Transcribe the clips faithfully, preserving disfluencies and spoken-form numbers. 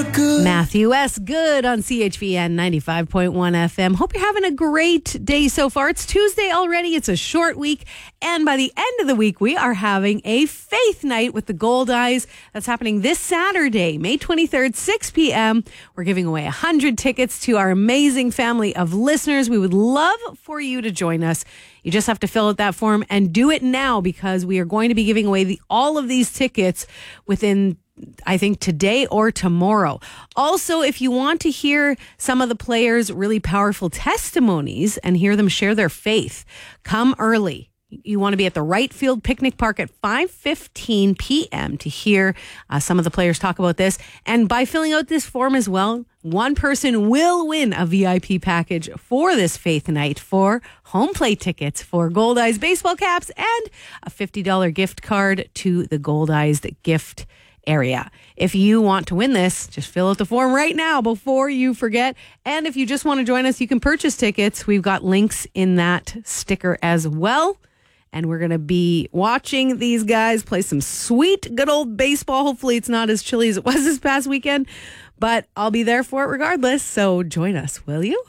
Matthew S. Good on C H V N ninety-five point one F M. Hope you're having a great day so far. It's Tuesday already. It's a short week. And by the end of the week, we are having a faith night with the Goldeyes. That's happening this Saturday, May twenty-third, six p.m. We're giving away one hundred tickets to our amazing family of listeners. We would love for you to join us. You just have to fill out that form and do it now, because we are going to be giving away the, all of these tickets within, I think, today or tomorrow. Also, if you want to hear some of the players' really powerful testimonies and hear them share their faith, come early. You want to be at the Wright Field Picnic Park at five fifteen p.m. to hear uh, some of the players talk about this. And by filling out this form as well, one person will win a V I P package for this faith night for home plate tickets for Goldeyes baseball caps and a fifty dollars gift card to the Goldeyes gift area. If you want to win this, just fill out the form right now before you forget. And if you just want to join us, you can purchase tickets. We've got links in that sticker as well. And we're going to be watching these guys play some sweet, good old baseball. Hopefully it's not as chilly as it was this past weekend, but I'll be there for it regardless. So join us, will you?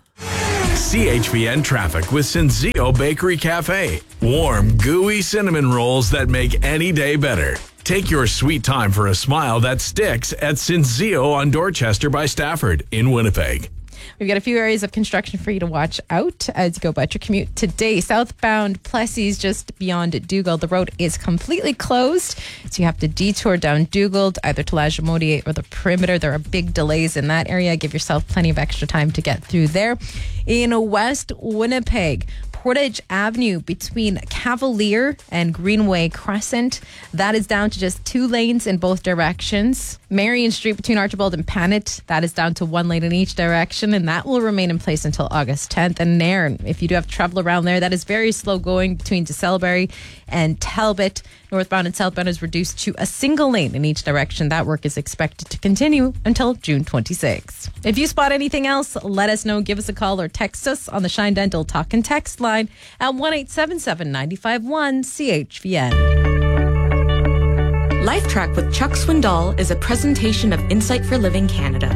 C H V N traffic with Senseo Bakery Cafe. Warm, gooey cinnamon rolls that make any day better. Take your sweet time for a smile that sticks at Senseo on Dorchester by Stafford in Winnipeg. We've got a few areas of construction for you to watch out as you go about your commute today. Southbound Plessis, just beyond Dugald, the road is completely closed, so you have to detour down Dugald, either to Lagimodier or the perimeter. There are big delays in that area. Give yourself plenty of extra time to get through there. In West Winnipeg, Portage Avenue between Cavalier and Greenway Crescent, that is down to just two lanes in both directions. Marion Street between Archibald and Panet, that is down to one lane in each direction, and that will remain in place until August tenth. And Nairn, if you do have travel around there, that is very slow going between DeSalbury and Talbot. Northbound and southbound is reduced to a single lane in each direction. That work is expected to continue until June twenty-sixth. If you spot anything else, let us know. Give us a call or text us on the Shine Dental Talk and Text line at one eight seven seven, nine five one, C H V N. Life Track with Chuck Swindoll is a presentation of Insight for Living Canada.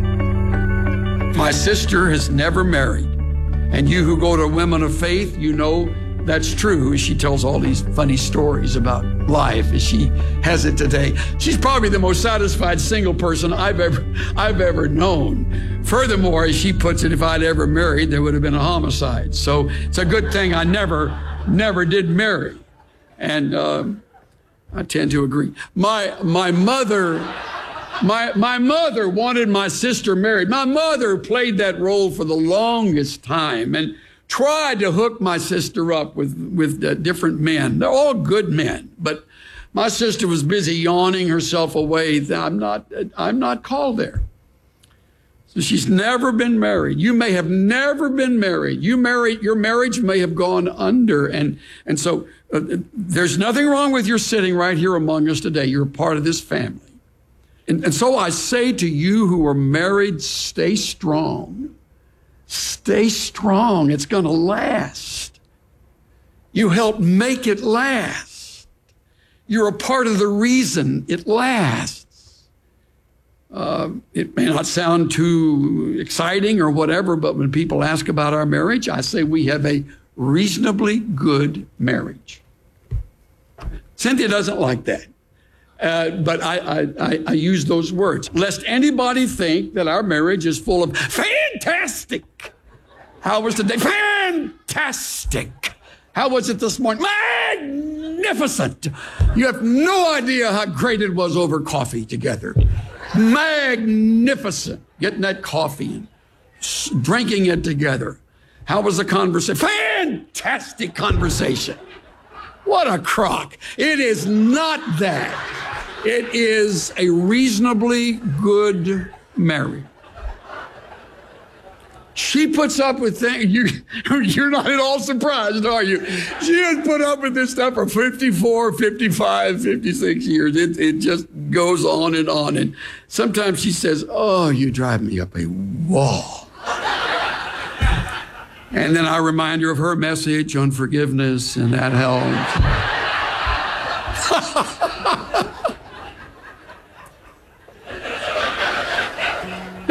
My sister has never married, and you who go to Women of Faith, you know that's true. She tells all these funny stories about life as she has it today. She's probably the most satisfied single person I've ever I've ever known. Furthermore, as she puts it, if I'd ever married, there would have been a homicide. So it's a good thing I never, never did marry. And uh, I tend to agree. My my mother, my my mother wanted my sister married. My mother played that role for the longest time and tried to hook my sister up with, with uh, different men. They're all good men, but my sister was busy yawning herself away. I'm not, I'm not called there. So she's never been married. You may have never been married. You married, your marriage may have gone under. And, and so uh, there's nothing wrong with your sitting right here among us today. You're a part of this family. And, and so I say to you who are married, stay strong. Stay strong. It's going to last. You help make it last. You're a part of the reason it lasts. Uh, it may not sound too exciting or whatever, but when people ask about our marriage, I say we have a reasonably good marriage. Cynthia doesn't like that. Uh, but I, I, I, I use those words, lest anybody think that our marriage is full of fantastic. How was the day? Fantastic. How was it this morning? Magnificent. You have no idea how great it was over coffee together. Magnificent. Getting that coffee and drinking it together. How was the conversation? Fantastic conversation. What a crock. It is not that. It is a reasonably good marriage. She puts up with things. You, you're not at all surprised, are you? She has put up with this stuff for fifty-four, fifty-five, fifty-six years. It, it just goes on and on. And sometimes she says, oh, you drive me up a wall. And then I remind her of her message on forgiveness, and that helps.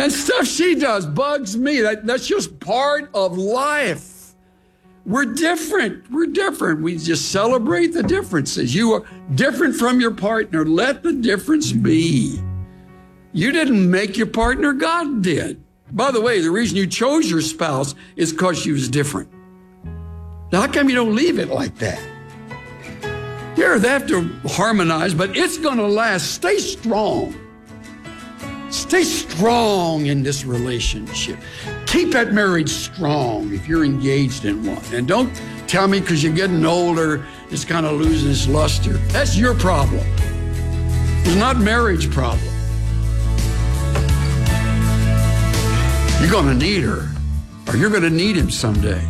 And stuff she does bugs me. That, that's just part of life. We're different. We're different. We just celebrate the differences. You are different from your partner. Let the difference be. You didn't make your partner, God did. By the way, the reason you chose your spouse is because she was different. Now, how come you don't leave it like that? Yeah, they have to harmonize, but it's going to last. Stay strong. Stay strong in this relationship. Keep that marriage strong if you're engaged in one. And don't tell me because you're getting older, it's kind of losing its luster. That's your problem. It's not marriage problem. You're going to need her, or you're going to need him someday.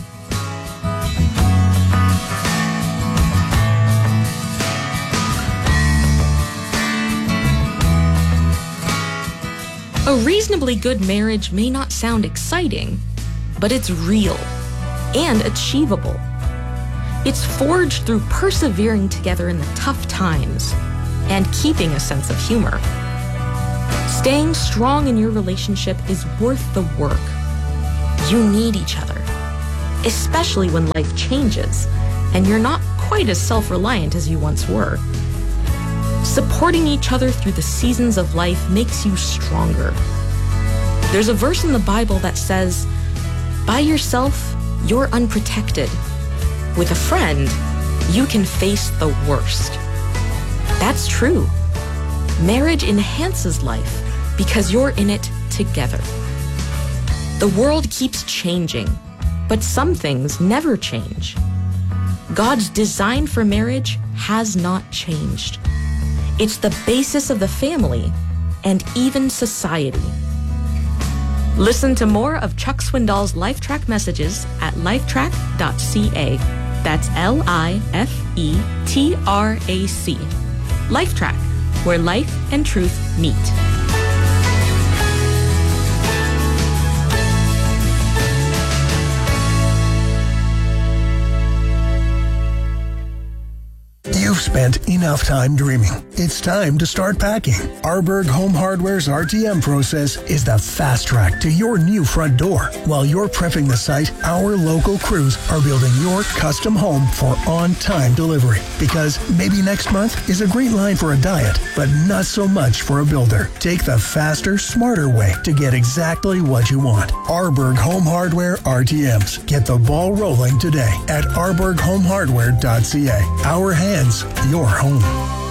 A reasonably good marriage may not sound exciting, but it's real and achievable. It's forged through persevering together in the tough times and keeping a sense of humor. Staying strong in your relationship is worth the work. You need each other, especially when life changes and you're not quite as self-reliant as you once were. Supporting each other through the seasons of life makes you stronger. There's a verse in the Bible that says, by yourself, you're unprotected. With a friend, you can face the worst. That's true. Marriage enhances life because you're in it together. The world keeps changing, but some things never change. God's design for marriage has not changed. It's the basis of the family and even society. Listen to more of Chuck Swindoll's LifeTrack messages at lifetrack dot c a. That's L I F E T R A C. LifeTrack, where life and truth meet. You've spent enough time dreaming. It's time to start packing. Arborg Home Hardware's R T M process is the fast track to your new front door. While you're prepping the site, our local crews are building your custom home for on-time delivery. Because maybe next month is a great line for a diet, but not so much for a builder. Take the faster, smarter way to get exactly what you want. Arborg Home Hardware R T Ms. Get the ball rolling today at arborg home hardware dot c a. Our hands, your home.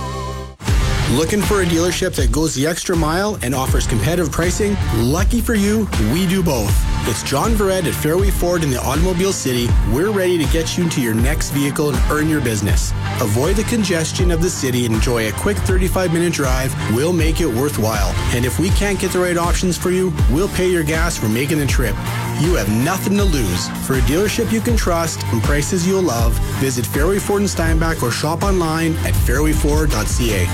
Looking for a dealership that goes the extra mile and offers competitive pricing? Lucky for you, we do both. It's John Verrett at Fairway Ford in the Automobile City. We're ready to get you into your next vehicle and earn your business. Avoid the congestion of the city and enjoy a quick thirty-five minute drive. We'll make it worthwhile. And if we can't get the right options for you, we'll pay your gas for making the trip. You have nothing to lose. For a dealership you can trust and prices you'll love, visit Fairway Ford in Steinbach or shop online at fairway ford dot c a.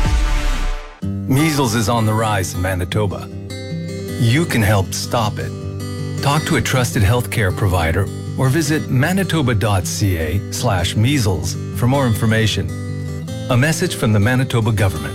Measles is on the rise in Manitoba. You can help stop it. Talk to a trusted healthcare provider or visit manitoba dot c a slash measles for more information. A message from the Manitoba government.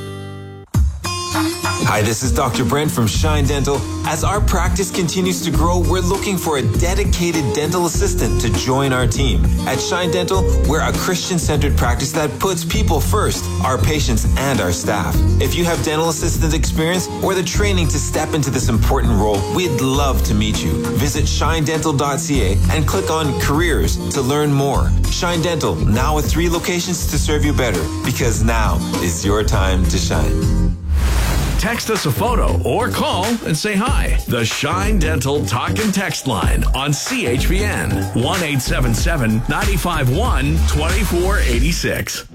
Hi, this is Doctor Brent from Shine Dental. As our practice continues to grow, we're looking for a dedicated dental assistant to join our team. At Shine Dental, we're a Christian-centered practice that puts people first, our patients and our staff. If you have dental assistant experience or the training to step into this important role, we'd love to meet you. Visit shine dental dot c a and click on Careers to learn more. Shine Dental, now with three locations to serve you better, because now is your time to shine. Text us a photo or call and say hi. The Shine Dental Talk and Text line on C H V N one eight seven seven, nine five one, two four eight six.